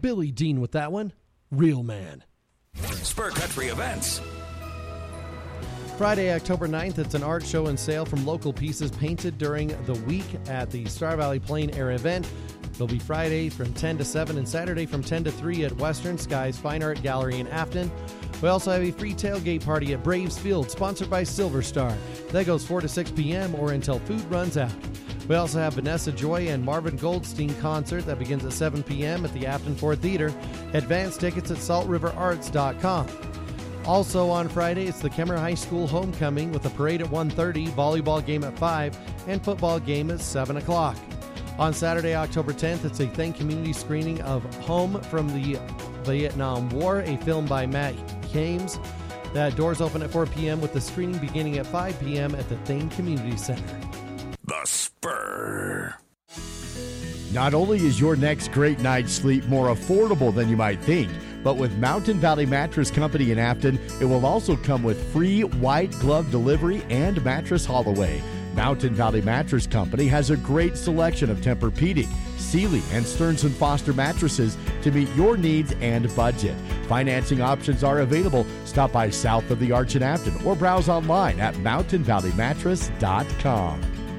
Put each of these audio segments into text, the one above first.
Billy Dean with that one. Real Man. Spur Country events. Friday, October 9th, it's an art show and sale from local pieces painted during the week at the Star Valley Plain Air event. It'll be Friday from 10 to 7 and Saturday from 10 to 3 at Western Skies Fine Art Gallery in Afton. We also have a free tailgate party at Braves Field, sponsored by Silver Star. That goes 4 to 6 p.m. or until food runs out. We also have Vanessa Joy and Marvin Goldstein concert that begins at 7 p.m. at the Afton Ford Theater. Advance tickets at saltriverarts.com. Also on Friday, it's the Kemmer High School homecoming with a parade at 1:30, volleyball game at 5, and football game at 7 o'clock. On Saturday, October 10th, it's a Thane community screening of Home from the Vietnam War, a film by Matt Kames. That doors open at 4 p.m. with the screening beginning at 5 p.m. at the Thane Community Center. The Spur. Not only is your next great night's sleep more affordable than you might think, but with Mountain Valley Mattress Company in Afton, it will also come with free white glove delivery and mattress haul away. Mountain Valley Mattress Company has a great selection of Tempur-Pedic, Sealy, and Stearns & Foster mattresses to meet your needs and budget. Financing options are available. Stop by south of the Arch in Afton or browse online at mountainvalleymattress.com.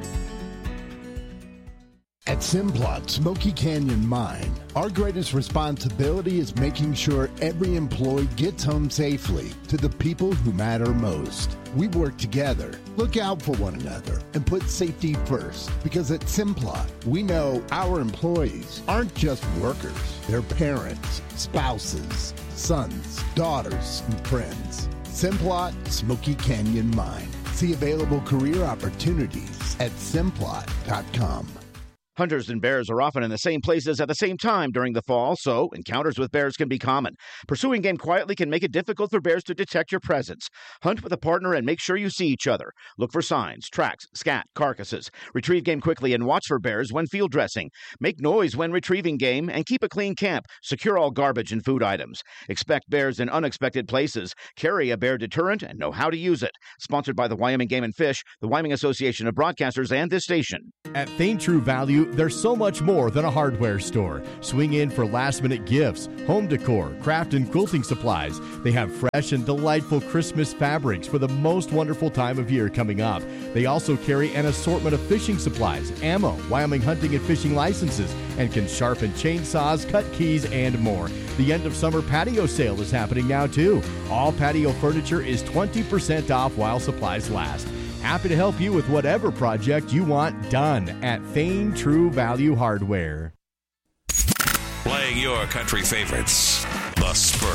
At Simplot Smoky Canyon Mine, our greatest responsibility is making sure every employee gets home safely to the people who matter most. We work together, look out for one another, and put safety first, because at Simplot, we know our employees aren't just workers. They're parents, spouses, sons, daughters, and friends. Simplot Smoky Canyon Mine. See available career opportunities at simplot.com. Hunters and bears are often in the same places at the same time during the fall, so encounters with bears can be common. Pursuing game quietly can make it difficult for bears to detect your presence. Hunt with a partner and make sure you see each other. Look for signs, tracks, scat, carcasses. Retrieve game quickly and watch for bears when field dressing. Make noise when retrieving game and keep a clean camp. Secure all garbage and food items. Expect bears in unexpected places. Carry a bear deterrent and know how to use it. Sponsored by the Wyoming Game and Fish, the Wyoming Association of Broadcasters, and this station. At Thane True Value, there's so much more than a hardware store. Swing in for last-minute gifts, home decor, craft and quilting supplies. They have fresh and delightful Christmas fabrics for the most wonderful time of year coming up. They also carry an assortment of fishing supplies, ammo, Wyoming hunting and fishing licenses, and can sharpen chainsaws, cut keys, and more. The end of summer patio sale is happening now, too. All patio furniture is 20% off while supplies last. Happy to help you with whatever project you want done at Thane True Value Hardware. Playing your country favorites. The Spur.